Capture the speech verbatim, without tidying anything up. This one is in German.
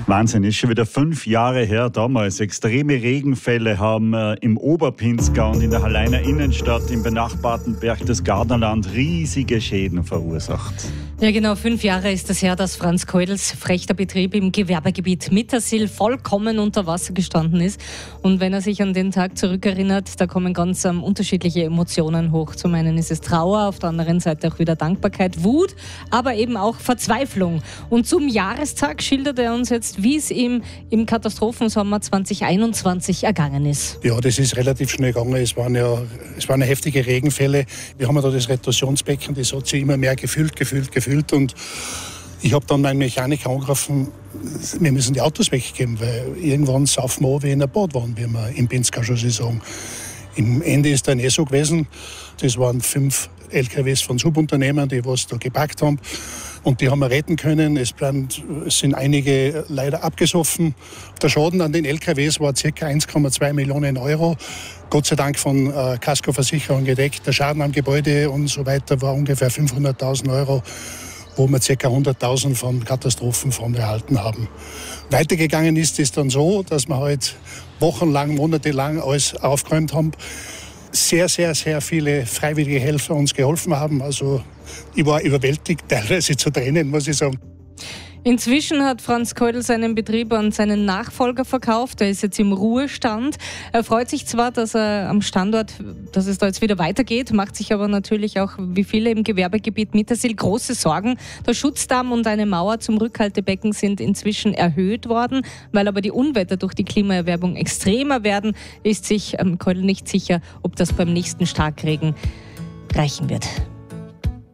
Wahnsinn, ist schon wieder fünf Jahre her damals. Extreme Regenfälle haben äh, im Oberpinzgau und in der Halleiner Innenstadt im benachbarten Berchtesgadenerland riesige Schäden verursacht. Ja genau, fünf Jahre ist es her, dass Franz Keudels frechter Betrieb im Gewerbegebiet Mittersill vollkommen unter Wasser gestanden ist. Und wenn er sich an den Tag zurückerinnert, da kommen ganz ähm, unterschiedliche Emotionen hoch. Zum einen ist es Trauer, auf der anderen Seite auch wieder Dankbarkeit, Wut, aber eben auch Verzweiflung. Und zum Jahrestag schildert er uns jetzt, wie es ihm im Katastrophensommer zwanzig einundzwanzig ergangen ist. Ja, das ist relativ schnell gegangen. Es waren ja, es waren ja heftige Regenfälle. Wir haben ja da das Retentionsbecken, das hat sich immer mehr gefüllt, gefüllt, gefüllt. Und ich habe dann meinen Mechaniker angerufen, wir müssen die Autos weggeben, weil irgendwann saufen wir wie in einer Badwanne, wie wir im Pinzgau schon sagen. Im Ende ist dann eh so gewesen. Das waren fünf L K Ws von Subunternehmen, die was da gepackt haben. Und die haben wir retten können. Es, bleiben, es sind einige leider abgesoffen. Der Schaden an den L K Ws war ca. eins Komma zwei Millionen Euro. Gott sei Dank von äh, Kaskoversicherung gedeckt. Der Schaden am Gebäude und so weiter war ungefähr fünfhunderttausend Euro, wo wir ca. hunderttausend von Katastrophenfonds erhalten haben. Weitergegangen ist es dann so, dass wir halt wochenlang, monatelang alles aufgeräumt haben. Sehr, sehr, sehr viele freiwillige Helfer uns geholfen haben. Also ich war überwältigt, teilweise zu Tränen, muss ich sagen. Inzwischen hat Franz Keudel seinen Betrieb an seinen Nachfolger verkauft. Er ist jetzt im Ruhestand. Er freut sich zwar, dass er am Standort, dass es da jetzt wieder weitergeht, macht sich aber natürlich auch, wie viele im Gewerbegebiet Mittersill, große Sorgen. Der Schutzdamm und eine Mauer zum Rückhaltebecken sind inzwischen erhöht worden. Weil aber die Unwetter durch die Klimaerwärmung extremer werden, ist sich ähm, Keudel nicht sicher, ob das beim nächsten Starkregen reichen wird.